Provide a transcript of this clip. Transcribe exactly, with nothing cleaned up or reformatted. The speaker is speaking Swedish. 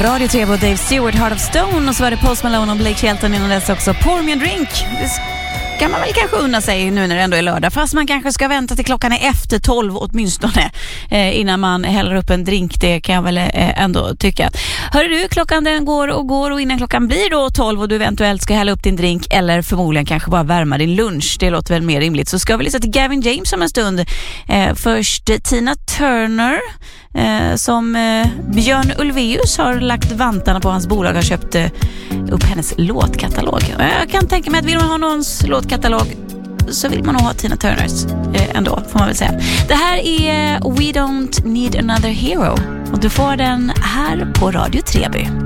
Radio Trebo och Dave Stewart, Heart of Stone, och så var det Post Malone och Blake Shelton innan dess också. Pour me a drink. Det kan man väl kanske unna sig nu när det ändå är lördag, fast man kanske ska vänta till klockan är efter tolv åtminstone eh, innan man häller upp en drink. Det kan jag väl eh, ändå tycka. Hör du, klockan den går och går, och innan klockan blir då tolv och du eventuellt ska hälla upp din drink eller förmodligen kanske bara värma din lunch, det låter väl mer rimligt, så ska vi lyssna till Gavin James om en stund. Eh, först Tina Turner eh, som eh, Björn Ulvaeus har lagt vantarna på, hans bolag har köpt eh, upp hennes låtkatalog. Jag kan tänka mig att vill man ha någons låtkatalog så vill man nog ha Tina Turners eh, ändå, får man väl säga. Det här är We Don't Need Another Hero och du får den här på Radio Treby.